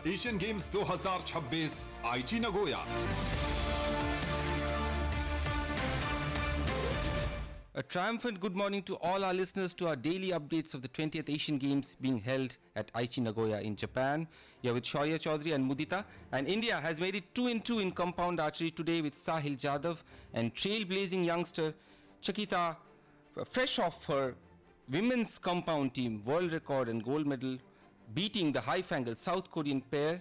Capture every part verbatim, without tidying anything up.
Asian games दो हज़ार छब्बीस आईची Nagoya. A triumphant good morning to all our listeners to our daily updates of the twentieth Asian Games being held at Aichi Nagoya in Japan. You're with Shaurya Chaudhary and Mudita. And India has made it two in two in compound archery today with Sahil Jadhav and trailblazing youngster Chakita, fresh off her women's compound team, world record and gold medal, beating the high-angle South Korean pair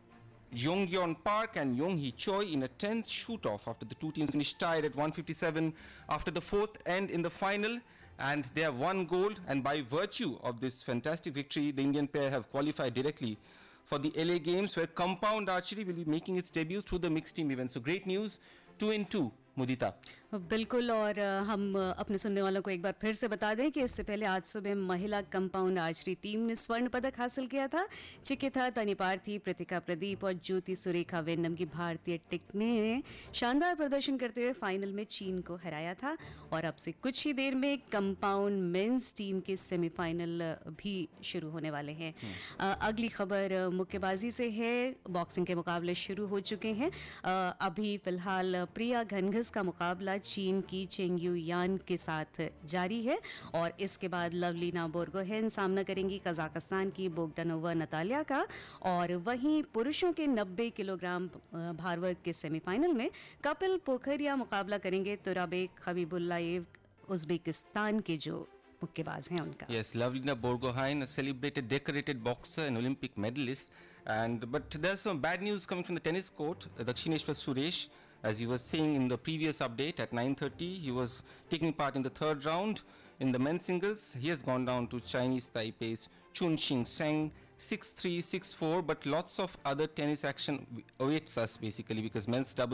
Yongyeon Park and Yonghee Choi in a tense shoot-off after the two teams finished tied at one fifty-seven after the fourth end in the final, and they have won gold, and by virtue of this fantastic victory the Indian pair have qualified directly for the L A Games, where compound archery will be making its debut through the mixed team event. So great news, two in two. मुदिता बिल्कुल। और हम अपने सुनने वालों को एक बार फिर से बता दें कि इससे पहले आज सुबह महिला कंपाउंड आर्चरी टीम ने स्वर्ण पदक हासिल किया था। चिकिता तनिपार्थी, प्रतिका प्रदीप और ज्योति सुरेखा वेन्नम की भारतीय टीम ने शानदार प्रदर्शन करते हुए फाइनल में चीन को हराया था। और अब से कुछ ही देर में कंपाउंड मेंस टीम के सेमीफाइनल भी शुरू होने वाले हैं। अगली खबर मुक्केबाजी से है। बॉक्सिंग के मुकाबले शुरू हो चुके हैं। अभी फिलहाल प्रिया घनघस का मुकाबला चीन की चेंगयू यान के साथ जारी है, और इसके बाद लवलीना बोर्गोहेन सामना करेंगी कजाकिस्तान की बोगडानोवा नतालिया का। और वहीं पुरुषों के नब्बे किलोग्राम भारवर्ग के सेमीफाइनल में कपिल पोखरिया मुकाबला करेंगे तुराबेक हबीबुल्लाएव, उज्बेकिस्तान के जो मुक्केबाज हैं उनका। Yes, Lavlina Borgohain, a celebrated, decorated boxer and Olympic medalist. And but there's some bad news coming from the tennis court. Dakshineshwar Suresh, as he was saying in the previous update at nine thirty, he was taking part in the third round in the men's singles. He has gone down to Chinese Taipei's Chun Xing Seng six three, six four. But lots of other tennis action awaits us basically, because men's doubles